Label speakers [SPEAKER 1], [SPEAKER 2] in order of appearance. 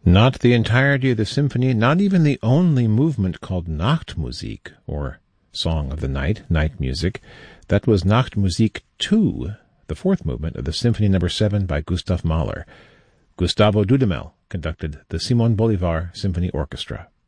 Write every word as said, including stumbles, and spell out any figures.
[SPEAKER 1] Not the entirety of the symphony, not even the only movement called Nachtmusik, or Song of the Night, Night Music. That was Nachtmusik two, the fourth movement of the Symphony Number seven by Gustav Mahler. Gustavo Dudamel conducted the Simon Bolivar Symphony Orchestra.